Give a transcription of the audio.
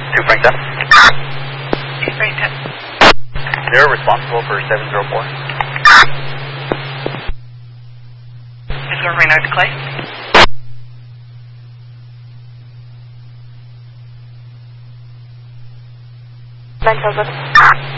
2 Frank 10. 2 Frank 10. 0 responsible for 704. Is there Reno to Clay?